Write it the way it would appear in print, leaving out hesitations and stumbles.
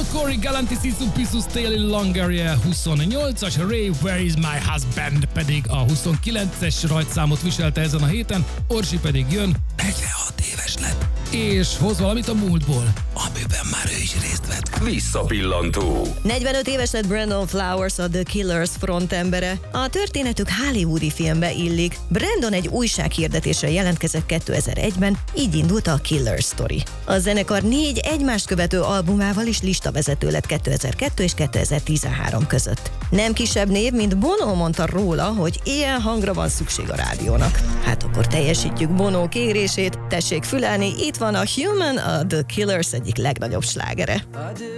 Corey Galantis Pisus Tale Longaria 28-as, Ray Where Is My Husband pedig a 29-es rajtszámot viselte ezen a héten, Orsi pedig jön, 46 éves lett, és hoz valamit a múltból, amiben már ő is részt vett. Visszapillantó. 45 éves lett Brandon Flowers, a The Killers frontembere. A történetük hollywoodi filmbe illik. Brandon egy újsághirdetésre jelentkezett 2001-ben, így indult a Killer Story. A zenekar 4 egymást követő albumával is listavezető lett 2002 és 2013 között. Nem kisebb név, mint Bono mondta róla, hogy ilyen hangra van szükség a rádiónak. Hát akkor teljesítjük Bono kérését, tessék fülelni, itt van a Human, a The Killers egyik legnagyobb slágere.